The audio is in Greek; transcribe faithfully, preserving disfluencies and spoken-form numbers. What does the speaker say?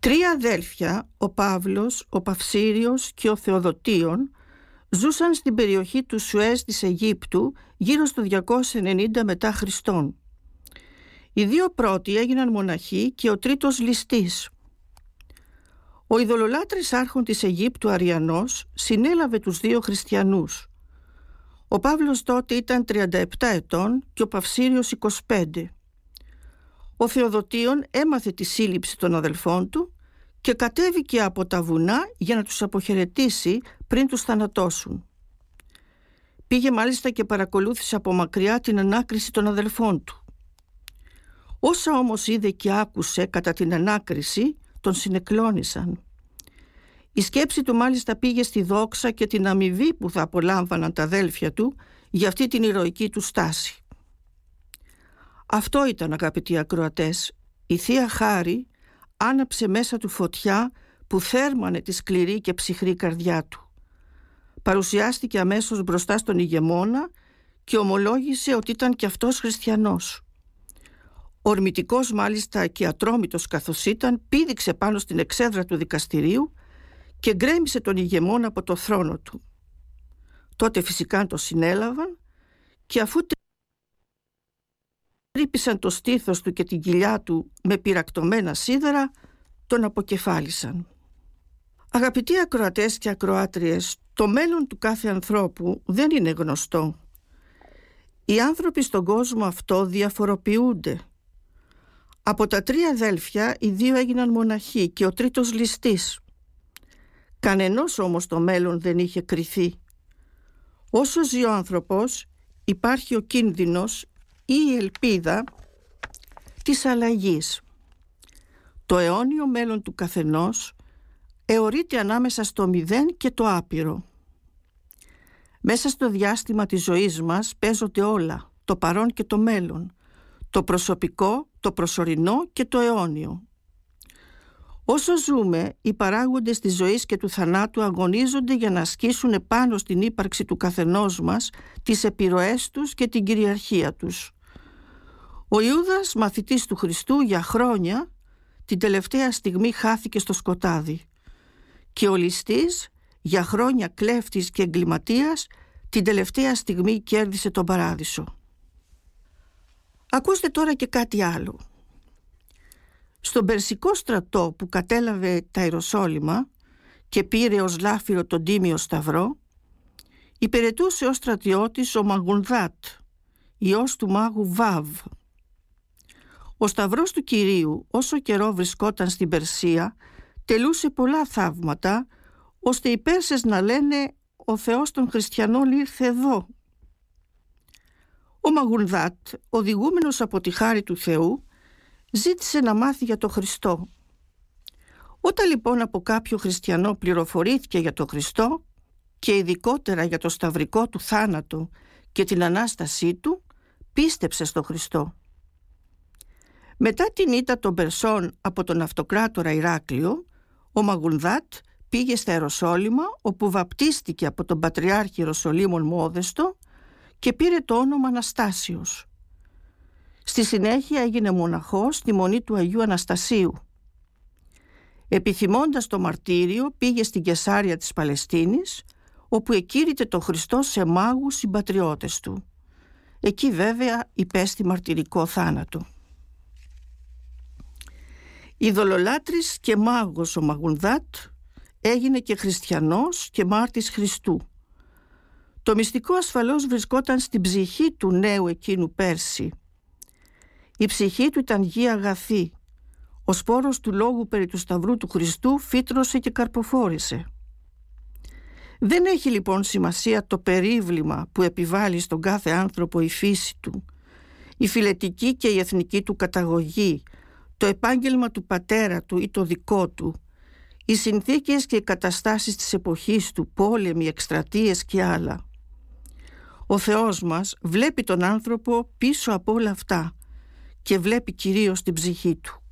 Τρία αδέλφια, ο Παύλος, ο Παυσίριος και ο Θεοδοτίων, ζούσαν στην περιοχή του Σουέζ της Αιγύπτου γύρω στο διακόσια ενενήντα μετά Χριστόν. Οι δύο πρώτοι έγιναν μοναχοί και ο τρίτος ληστής. Ο ειδωλολάτρης άρχον της Αιγύπτου Αριανός συνέλαβε τους δύο χριστιανούς. Ο Παύλος τότε ήταν τριάντα επτά ετών και ο Παυσίριος είκοσι πέντε. Ο Θεοδοτίων έμαθε τη σύλληψη των αδελφών του και κατέβηκε από τα βουνά για να τους αποχαιρετήσει πριν τους θανατώσουν. Πήγε μάλιστα και παρακολούθησε από μακριά την ανάκριση των αδελφών του. Όσα όμως είδε και άκουσε κατά την ανάκριση τον συνεκλώνησαν. Η σκέψη του μάλιστα πήγε στη δόξα και την αμοιβή που θα απολάμβαναν τα αδέλφια του για αυτή την ηρωική του στάση. Αυτό ήταν, αγαπητοί ακροατές, η Θεία Χάρη άναψε μέσα του φωτιά που θέρμανε τη σκληρή και ψυχρή καρδιά του. Παρουσιάστηκε αμέσως μπροστά στον ηγεμόνα και ομολόγησε ότι ήταν και αυτός χριστιανός. Ορμητικός μάλιστα και ατρόμητος καθώς ήταν, πήδηξε πάνω στην εξέδρα του δικαστηρίου και γκρέμισε τον ηγεμόνα από το θρόνο του. Τότε φυσικά το συνέλαβαν και αφού τρύπησαν το στήθος του και την κοιλιά του με πυρακτωμένα σίδερα, τον αποκεφάλισαν. Αγαπητοί ακροατές και ακροάτριες, το μέλλον του κάθε ανθρώπου δεν είναι γνωστό. Οι άνθρωποι στον κόσμο αυτό διαφοροποιούνται. Από τα τρία αδέλφια οι δύο έγιναν μοναχοί και ο τρίτος ληστής. Κανενός όμως το μέλλον δεν είχε κριθεί. Όσο ζει ο άνθρωπος υπάρχει ο κίνδυνος ή η ελπίδα της αλλαγής. Το αιώνιο μέλλον του καθενός αιωρείται ανάμεσα στο μηδέν και το άπειρο. Μέσα στο διάστημα της ζωής μας παίζονται όλα, το παρόν και το μέλλον, το προσωπικό, το προσωρινό και το αιώνιο. Όσο ζούμε, οι παράγοντες της ζωής και του θανάτου αγωνίζονται για να ασκήσουν επάνω στην ύπαρξη του καθενός μας τις επιρροές τους και την κυριαρχία τους. Ο Ιούδας, μαθητής του Χριστού για χρόνια, την τελευταία στιγμή χάθηκε στο σκοτάδι και ο ληστής, για χρόνια κλέφτης και εγκληματίας, την τελευταία στιγμή κέρδισε τον παράδεισο. Ακούστε τώρα και κάτι άλλο. Στον Περσικό στρατό που κατέλαβε τα Ιεροσόλυμα και πήρε ως λάφυρο τον Τίμιο Σταυρό, υπηρετούσε ως στρατιώτης ο Μαγουνδάτ, ιός του μάγου Βάβ. Ο Σταυρός του Κυρίου, όσο καιρό βρισκόταν στην Περσία, τελούσε πολλά θαύματα, ώστε οι Πέρσες να λένε «Ο Θεός των Χριστιανών ήρθε εδώ». Ο Μαγουνδάτ, οδηγούμενος από τη χάρη του Θεού, ζήτησε να μάθει για τον Χριστό. Όταν λοιπόν από κάποιο χριστιανό πληροφορήθηκε για τον Χριστό και ειδικότερα για το σταυρικό του θάνατο και την Ανάστασή του, πίστεψε στον Χριστό. Μετά την ήττα των Περσών από τον αυτοκράτορα Ηράκλειο, ο Μαγουνδάτ πήγε στα Ιεροσόλυμα, όπου βαπτίστηκε από τον Πατριάρχη Ιεροσολύμων Μόδεστο και πήρε το όνομα Αναστάσιος. Στη συνέχεια έγινε μοναχός στη Μονή του Αγίου Αναστασίου. Επιθυμώντας το μαρτύριο, πήγε στην Καισάρια της Παλαιστίνης, όπου εκήρυτε το Χριστό σε μάγους συμπατριώτες του. Εκεί βέβαια υπέστη μαρτυρικό θάνατο. Ειδωλολάτρης και μάγος ο Μαγουνδάτ έγινε και χριστιανός και μάρτης Χριστού. Το μυστικό ασφαλώς βρισκόταν στην ψυχή του νέου εκείνου Πέρση. Η ψυχή του ήταν γη αγαθή. Ο σπόρος του λόγου περί του Σταυρού του Χριστού φύτρωσε και καρποφόρησε. Δεν έχει λοιπόν σημασία το περίβλημα που επιβάλλει στον κάθε άνθρωπο η φύση του, η φυλετική και η εθνική του καταγωγή, το επάγγελμα του πατέρα του ή το δικό του, οι συνθήκες και οι καταστάσεις της εποχής του, πόλεμοι, εκστρατείες και άλλα. Ο Θεός μας βλέπει τον άνθρωπο πίσω από όλα αυτά και βλέπει κυρίως την ψυχή του.